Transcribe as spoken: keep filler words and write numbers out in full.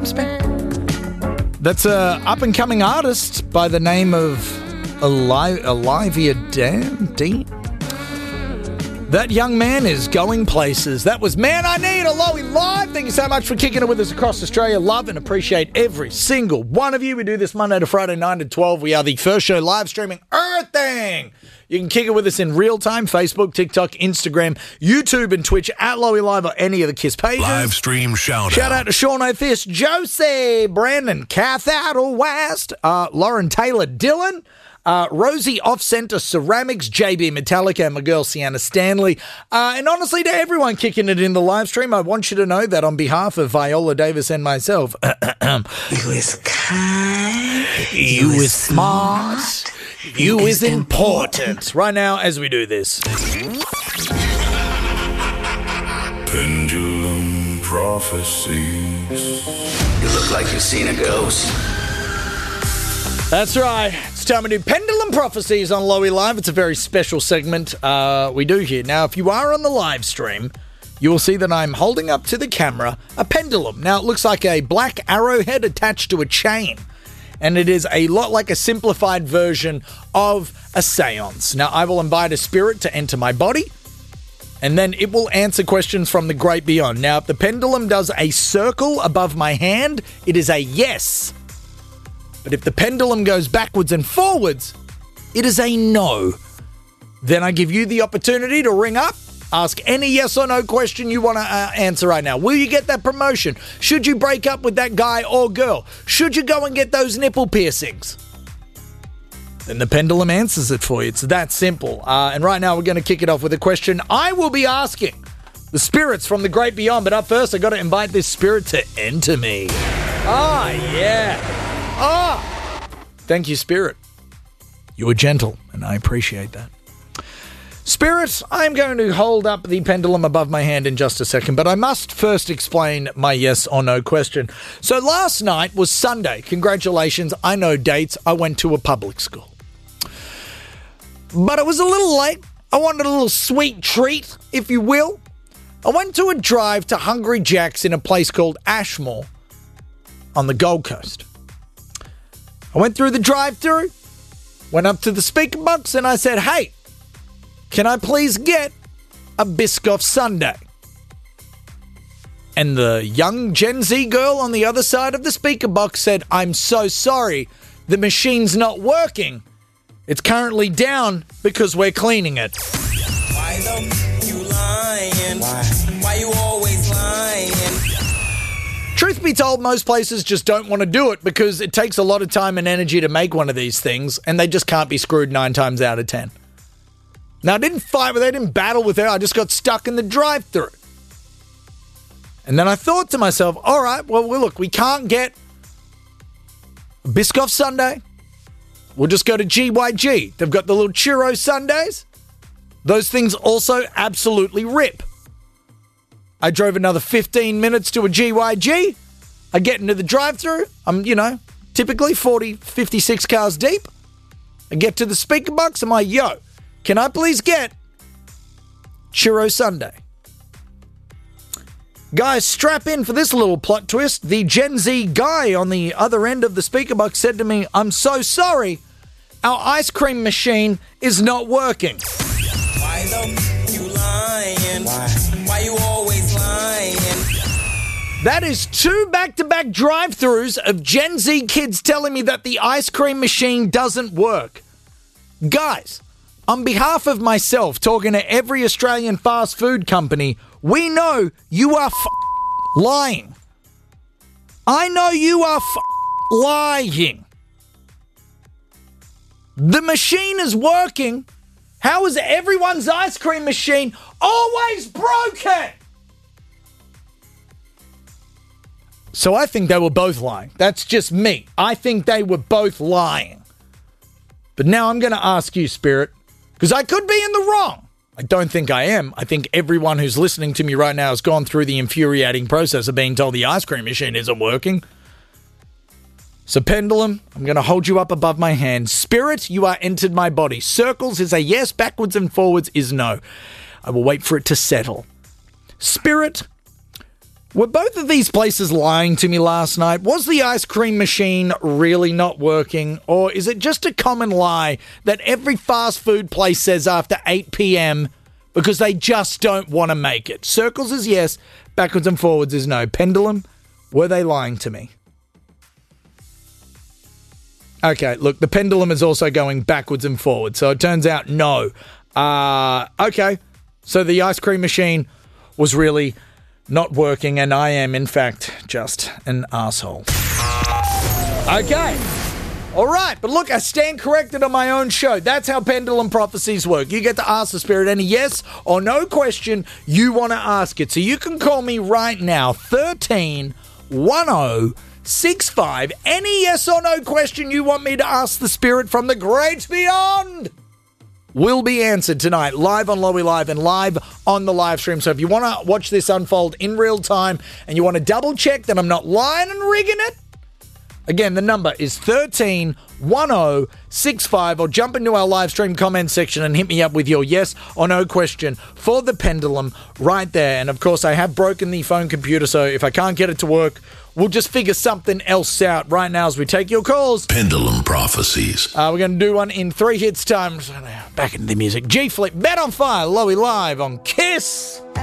Spin. That's a up-and-coming artist by the name of Oli- Olivia Dan- Dean. That young man is going places. That was Man I Need, a Lowy Live. Thank you so much for kicking it with us across Australia. Love and appreciate every single one of you. We do this Monday to Friday, nine to twelve. We are the first show live streaming everything. You can kick it with us in real time, Facebook, TikTok, Instagram, YouTube, and Twitch at Lowy Live or any of the KISS pages. Live stream shout out. Shout out to Sean O'Fist, Josie, Brandon, Kath Out West, uh, Lauren Taylor, Dylan, Uh, Rosie Off-Center Ceramics, J B Metallica, and my girl Sienna Stanley. Uh, and honestly, to everyone kicking it in the live stream, I want you to know that on behalf of Viola Davis and myself, you is kind, you, you is smart, smart, you is important. Right now, as we do this. Pendulum Prophecies. You look like you've seen a ghost. That's right. It's time to do Pendulum Prophecies on Lowy Live. It's a very special segment uh, we do here. Now, if you are on the live stream, you will see that I'm holding up to the camera a pendulum. Now, it looks like a black arrowhead attached to a chain, and it is a lot like a simplified version of a seance. Now, I will invite a spirit to enter my body, and then it will answer questions from the great beyond. Now, if the pendulum does a circle above my hand, it is a yes. But if the pendulum goes backwards and forwards, it is a no. Then I give you the opportunity to ring up, ask any yes or no question you want to uh, answer right now. Will you get that promotion? Should you break up with that guy or girl? Should you go and get those nipple piercings? Then the pendulum answers it for you. It's that simple. Uh, and right now we're going to kick it off with a question I will be asking the spirits from the great beyond. But up first, I got to invite this spirit to enter me. Ah, yeah. Ah! Thank you, Spirit. You were gentle, and I appreciate that. Spirit, I'm going to hold up the pendulum above my hand in just a second, but I must first explain my yes or no question. So last night was Sunday. Congratulations, I know dates. I went to a public school. But it was a little late. I wanted a little sweet treat, if you will. I went to a drive to Hungry Jack's in a place called Ashmore on the Gold Coast. I went through the drive-thru, went up to the speaker box, and I said, hey, can I please get a Biscoff sundae? And the young Gen Z girl on the other side of the speaker box said, I'm so sorry, the machine's not working. It's currently down because we're cleaning it. Why though you lying? Why? Why you always lying? Truth be told, most places just don't want to do it because it takes a lot of time and energy to make one of these things, and they just can't be screwed nine times out of ten. Now, I didn't fight with her, I didn't battle with her, I just got stuck in the drive-thru. And then I thought to myself, all right, well, look, we can't get a Biscoff sundae. We'll just go to G Y G. They've got the little churro sundaes. Those things also absolutely rip. I drove another fifteen minutes to a G Y G. I get into the drive-thru. I'm, you know, typically forty, fifty-six cars deep. I get to the speaker box. I'm like, yo, can I please get churro sundae? Guys, strap in for this little plot twist. The Gen Z guy on the other end of the speaker box said to me, I'm so sorry, our ice cream machine is not working. Why though you lying? Why? Why you always lying? That is two back-to-back drive-thrus of Gen Z kids telling me that the ice cream machine doesn't work. Guys, on behalf of myself, talking to every Australian fast food company, we know you are f- lying. I know you are f- lying. The machine is working. How is everyone's ice cream machine always broken? So I think they were both lying. That's just me. I think they were both lying. But now I'm going to ask you, Spirit, because I could be in the wrong. I don't think I am. I think everyone who's listening to me right now has gone through the infuriating process of being told the ice cream machine isn't working. So, Pendulum, I'm going to hold you up above my hand. Spirit, you are entered my body. Circles is a yes, backwards and forwards is no. I will wait for it to settle. Spirit, Were both of these places lying to me last night? Was the ice cream machine really not working? Or is it just a common lie that every fast food place says after eight p.m. because they just don't want to make it? Circles is yes, backwards and forwards is no. Pendulum, were they lying to me? Okay, look, the pendulum is also going backwards and forwards, so it turns out no. Uh, okay, so the ice cream machine was really not working, and I am, in fact, just an asshole. Okay. All right, but look, I stand corrected on my own show. That's how pendulum prophecies work. You get to ask the spirit any yes or no question you want to ask it. So you can call me right now, thirteen one oh six five. Any yes or no question you want me to ask the spirit from the great beyond will be answered tonight, live on Lowy Live and live on the live stream. So if you want to watch this unfold in real time and you want to double check that I'm not lying and rigging it, again, the number is thirteen one oh six five, or jump into our live stream comment section and hit me up with your yes or no question for the pendulum right there. And of course, I have broken the phone computer, so if I can't get it to work, we'll just figure something else out right now as we take your calls. Pendulum Prophecies. Uh, we're going to do one in three hits time. Back into the music. G-Flip, Bet on Fire, Lowy Live on Kiss.